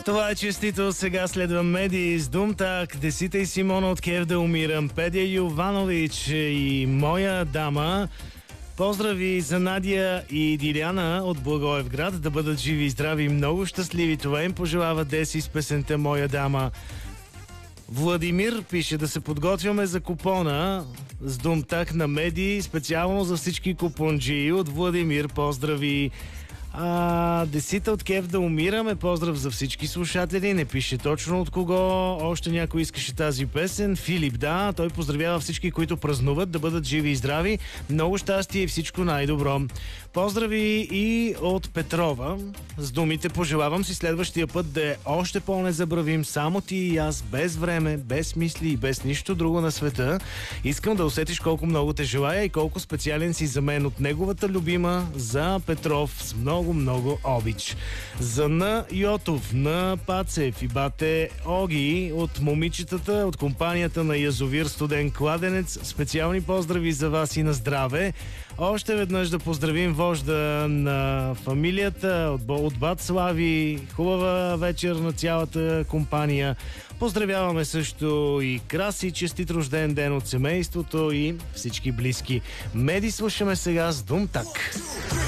Това е честито. Сега следва Меди с Думтак, Десита и Симона от Кев да умирам, Педя Йованович и Моя дама. Поздрави за Надя и Диляна от Благоевград, да бъдат живи и здрави и много щастливи. Това им пожелава Деси с песента Моя дама. Владимир пише да се подготвяме за купона с Думтак на Меди, специално за всички купонджии. От Владимир поздрави. Десита от Кев да умираме. Поздрав за всички слушатели. Не пише точно от кого. Още някой искаше тази песен. Филип, да. Той поздравява всички, които празнуват, да бъдат живи и здрави. Много щастие и всичко най-добро. Поздрави и от Петрова. С думите: пожелавам си следващия път да е още по-незабравим. Само ти и аз, без време, без мисли и без нищо друго на света. Искам да усетиш колко много те желая и колко специален си за мен. От неговата любима за Петров с много обич. За на Йотов, на Пацев и бате Оги, от момичетата от компанията на Язовир Студен кладенец. Специални поздрави за вас и на здраве. Още веднъж да поздравим вожда на фамилията от Бат Слави. Хубава вечер на цялата компания. Поздравяваме също и Краси, честит рожден ден от семейството и всички близки. Меди слушаме сега с Думтак.